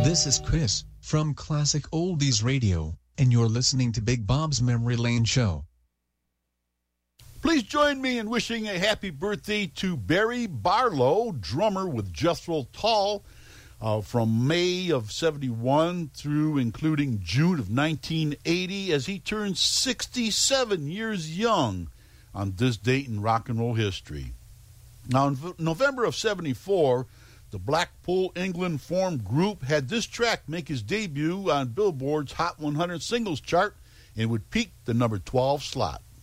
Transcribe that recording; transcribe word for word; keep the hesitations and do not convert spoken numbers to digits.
This is Chris from Classic Oldies Radio, and you're listening to Big Bob's Memory Lane Show. Please join me in wishing a happy birthday to Barry Barlow, drummer with Jethro Tull, uh, from May of seventy-one through including June of nineteen eighty, as he turns sixty-seven years young on this date in rock and roll history. Now, in November of seventy-four, the Blackpool, England formed group had this track make his debut on Billboard's Hot one hundred Singles chart and would peak the number twelve slot.